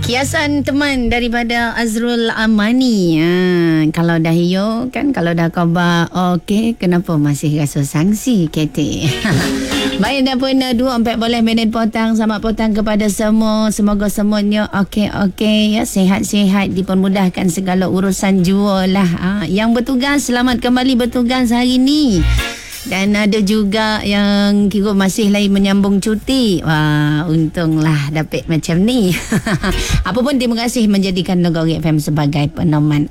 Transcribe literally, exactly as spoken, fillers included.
Kiasan teman daripada Azrul Amani. Ha, kalau dah hiyo kan, kalau dah khabar okey, kenapa masih rasa sangsi kete? Baik, dah pun dua empat boleh minit potang. Selamat potang kepada semua. Semoga semuanya okey-okey ya, sihat-sihat, dipermudahkan segala urusan jua lah. Ha, yang bertugas selamat kembali bertugas hari ni. Dan ada juga yang kira masih lagi menyambung cuti. Wah, untunglah dapat macam ni. Apa pun terima kasih menjadikan Negeri F M sebagai peneman